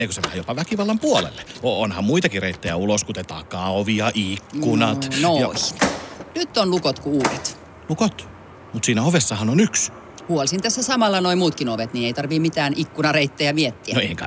Eikö se vähän jopa väkivallan puolelle? Onhan muitakin reittejä ulos, kuten takaovi ja ikkunat. Nyt on lukot kuin uudet. Lukot? Mut siinä ovessahan on yksi. Huolsin tässä samalla noin muutkin ovet, niin ei tarvii mitään ikkunareittejä miettiä. No enkä